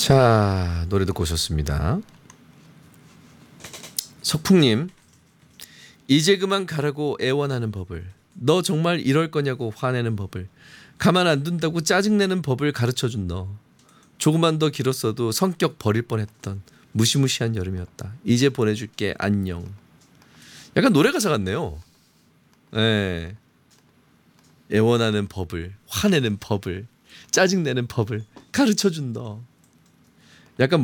자, 노래 듣고 오셨습니다. 석풍님, 이제 그만 가라고 애원하는 법을, 너 정말 이럴 거냐고 화내는 법을, 가만 안 둔다고 짜증내는 법을 가르쳐준 너. 조금만 더 길었어도 성격 버릴 뻔했던 무시무시한 여름이었다. 이제 보내줄게 안녕. 약간 노래 가사 같네요. 예. 애원하는 법을, 화내는 법을, 짜증내는 법을 가르쳐준 너. 약간